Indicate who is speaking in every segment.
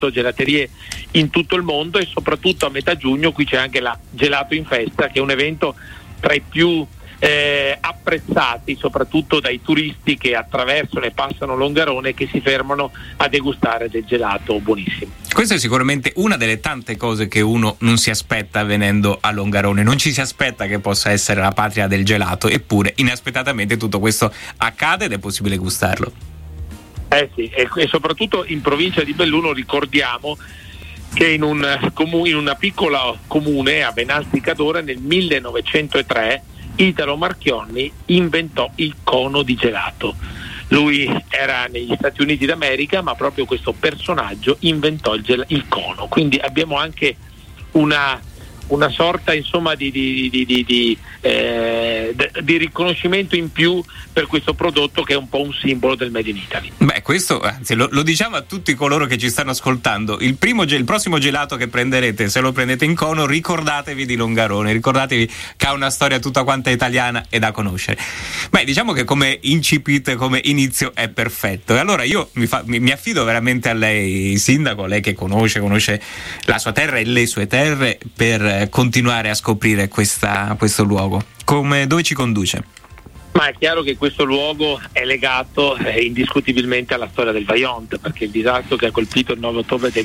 Speaker 1: gelaterie in tutto il mondo, e soprattutto a metà giugno qui c'è anche la Gelato in Festa, che è un evento tra i più apprezzati soprattutto dai turisti che attraversano e passano Longarone e che si fermano a degustare del gelato buonissimo.
Speaker 2: Questa è sicuramente una delle tante cose che uno non si aspetta venendo a Longarone, non ci si aspetta che possa essere la patria del gelato, eppure inaspettatamente tutto questo accade ed è possibile gustarlo.
Speaker 1: Sì, e soprattutto in provincia di Belluno ricordiamo che in una piccola comune a Benassi Cadore nel 1903 Italo Marchionne inventò il cono di gelato. Lui era negli Stati Uniti d'America, ma proprio questo personaggio inventò il cono. Quindi abbiamo anche una sorta insomma di riconoscimento in più per questo prodotto che è un po' un simbolo del Made in Italy.
Speaker 2: Beh, questo anzi lo diciamo a tutti coloro che ci stanno ascoltando: il prossimo gelato che prenderete, se lo prendete in cono, ricordatevi di Longarone, ricordatevi che ha una storia tutta quanta italiana e da conoscere. Beh, diciamo che come incipit, come inizio è perfetto, e allora io mi affido veramente a lei, sindaco, lei che conosce la sua terra e le sue terre, per continuare a scoprire questo luogo. Dove ci conduce?
Speaker 1: Ma è chiaro che questo luogo è legato indiscutibilmente alla storia del Vajont, perché il disastro che ha colpito il 9 ottobre del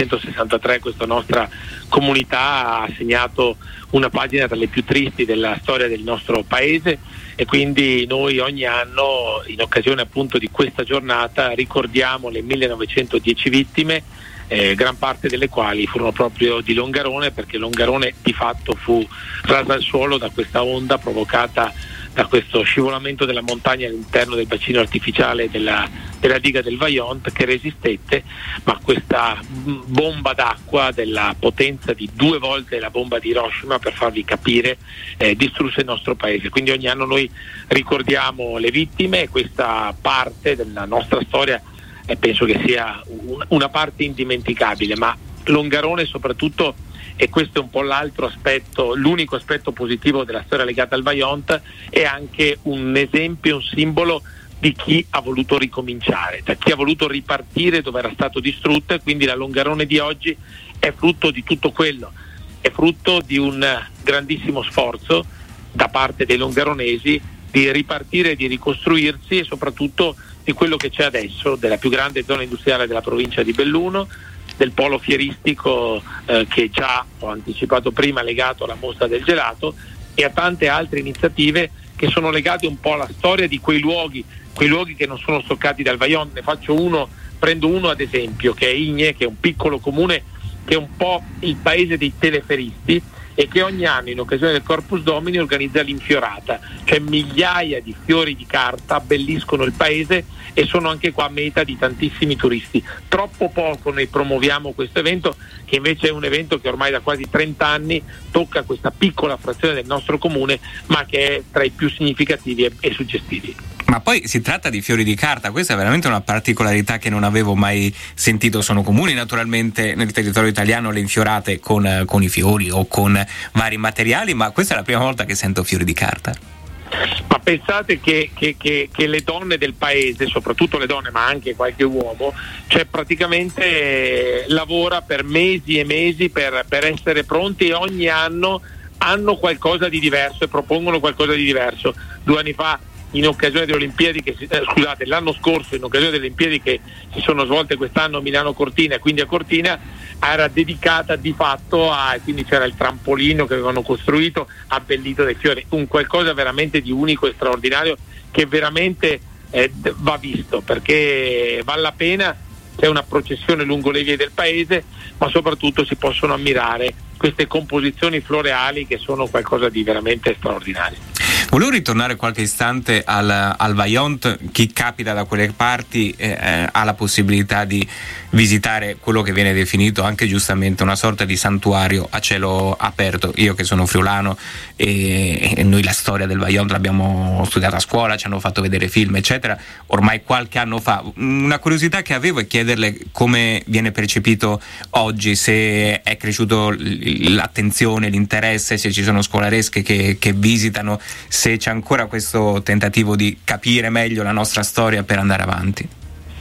Speaker 1: 1963 questa nostra comunità ha segnato una pagina tra le più tristi della storia del nostro paese, e quindi noi ogni anno, in occasione appunto di questa giornata, ricordiamo le 1910 vittime, gran parte delle quali furono proprio di Longarone, perché Longarone di fatto fu rasa al suolo da questa onda provocata da questo scivolamento della montagna all'interno del bacino artificiale della diga del Vajont, che resistette, ma questa bomba d'acqua della potenza di 2 volte la bomba di Hiroshima, per farvi capire, distrusse il nostro paese. Quindi ogni anno noi ricordiamo le vittime, e questa parte della nostra storia penso che sia una parte indimenticabile, ma Longarone soprattutto, e questo è un po' l'altro aspetto, l'unico aspetto positivo della storia legata al Vajont, è anche un esempio, un simbolo di chi ha voluto ricominciare, da chi ha voluto ripartire dove era stato distrutto, e quindi la Longarone di oggi è frutto di tutto quello, è frutto di un grandissimo sforzo da parte dei longaronesi di ripartire, di ricostruirsi, e soprattutto di quello che c'è adesso, della più grande zona industriale della provincia di Belluno, del polo fieristico che già ho anticipato prima, legato alla mostra del gelato, e a tante altre iniziative che sono legate un po' alla storia di quei luoghi che non sono stoccati dal Vajont. Prendo uno ad esempio, che è Igne, che è un piccolo comune che è un po' il paese dei teleferisti, e che ogni anno in occasione del Corpus Domini organizza l'infiorata, cioè migliaia di fiori di carta abbelliscono il paese e sono anche qua meta di tantissimi turisti. Troppo poco noi promuoviamo questo evento, che invece è un evento che ormai da quasi 30 anni tocca questa piccola frazione del nostro comune, ma che è tra i più significativi e suggestivi.
Speaker 2: Ma poi si tratta di fiori di carta, questa è veramente una particolarità che non avevo mai sentito. Sono comuni naturalmente nel territorio italiano le infiorate con i fiori o con vari materiali, ma questa è la prima volta che sento fiori di carta.
Speaker 1: Ma pensate che le donne del paese, soprattutto le donne ma anche qualche uomo, cioè praticamente lavora per mesi e mesi per essere pronti, e ogni anno hanno qualcosa di diverso e propongono qualcosa di diverso. 2 anni fa, in occasione delle Olimpiadi l'anno scorso, in occasione delle Olimpiadi che si sono svolte quest'anno a Milano Cortina, e quindi a Cortina, era dedicata di fatto quindi c'era il trampolino che avevano costruito, abbellito dai fiori, un qualcosa veramente di unico e straordinario, che veramente va visto, perché vale la pena. C'è una processione lungo le vie del paese, ma soprattutto si possono ammirare queste composizioni floreali che sono qualcosa di veramente straordinario.
Speaker 2: Volevo ritornare qualche istante al Vajont. Chi capita da quelle parti ha la possibilità di visitare quello che viene definito anche giustamente una sorta di santuario a cielo aperto. Io che sono friulano, e noi la storia del Vajont l'abbiamo studiata a scuola, ci hanno fatto vedere film eccetera, ormai qualche anno fa. Una curiosità che avevo è chiederle come viene percepito oggi, se è cresciuto l'attenzione, l'interesse, se ci sono scolaresche che visitano, se c'è ancora questo tentativo di capire meglio la nostra storia per andare avanti.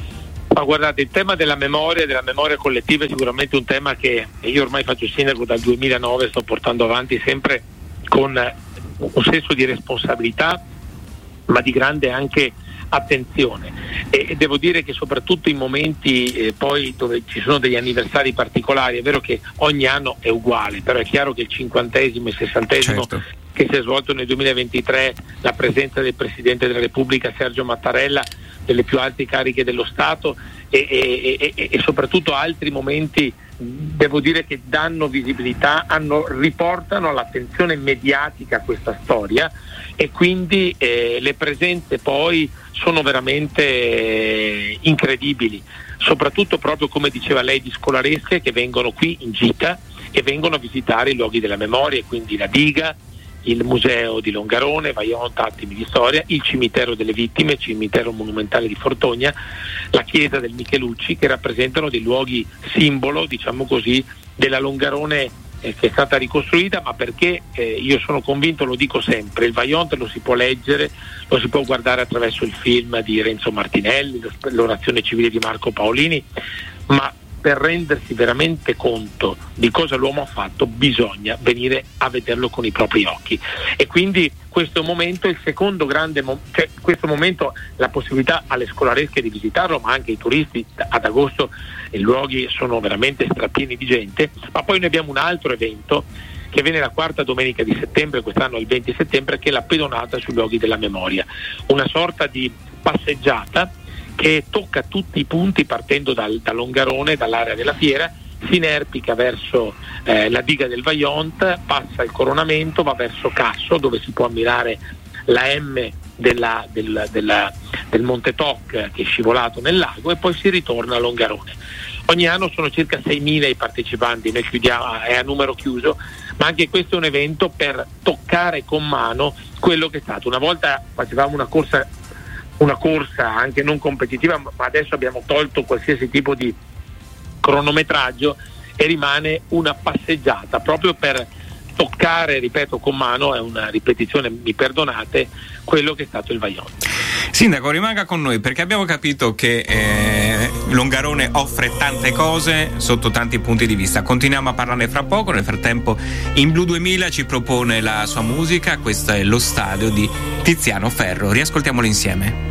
Speaker 1: Ma guardate, il tema della memoria collettiva è sicuramente un tema che io ormai faccio sindaco dal 2009, sto portando avanti sempre con un senso di responsabilità, ma di grande anche attenzione, e devo dire che soprattutto in momenti poi dove ci sono degli anniversari particolari, è vero che ogni anno è uguale, però è chiaro che il 50° e il 60°
Speaker 2: certo,
Speaker 1: che si è svolto nel 2023, la presenza del Presidente della Repubblica Sergio Mattarella, delle più alte cariche dello Stato e soprattutto altri momenti, devo dire che danno visibilità, riportano all'attenzione mediatica questa storia, e quindi le presenze poi sono veramente incredibili, soprattutto proprio come diceva lei di scolaresche che vengono qui in gita e vengono a visitare i luoghi della memoria, quindi la diga, il museo di Longarone, Vajont, attimi di storia, il cimitero delle vittime, il cimitero monumentale di Fortogna, la chiesa del Michelucci, che rappresentano dei luoghi simbolo, diciamo così, della Longarone che è stata ricostruita, ma perché io sono convinto, lo dico sempre, il Vajont lo si può leggere, lo si può guardare attraverso il film di Renzo Martinelli, l'orazione civile di Marco Paolini, ma per rendersi veramente conto di cosa l'uomo ha fatto bisogna venire a vederlo con i propri occhi, e quindi questo momento è il secondo grande questo momento, la possibilità alle scolaresche di visitarlo, ma anche ai turisti. Ad agosto i luoghi sono veramente strapieni di gente, ma poi noi abbiamo un altro evento che viene la 4ª domenica di settembre, quest'anno il 20 settembre, che è la pedonata sui luoghi della memoria, una sorta di passeggiata che tocca tutti i punti partendo da Longarone, dall'area della fiera, si inerpica verso la diga del Vajont, passa il coronamento, va verso Casso, dove si può ammirare la M del Monte Toc che è scivolato nel lago, e poi si ritorna a Longarone. Ogni anno sono circa 6.000 i partecipanti, noi chiudiamo, è a numero chiuso, ma anche questo è un evento per toccare con mano quello che è stato. Una volta facevamo una corsa anche non competitiva, ma adesso abbiamo tolto qualsiasi tipo di cronometraggio e rimane una passeggiata proprio per toccare, ripeto, con mano, è una ripetizione, mi perdonate, quello che è stato il Vajont.
Speaker 2: Sindaco, rimanga con noi perché abbiamo capito che Longarone offre tante cose sotto tanti punti di vista. Continuiamo a parlarne fra poco. Nel frattempo in Blu 2000 ci propone la sua musica, questo è Lo Stadio di Tiziano Ferro, riascoltiamolo insieme.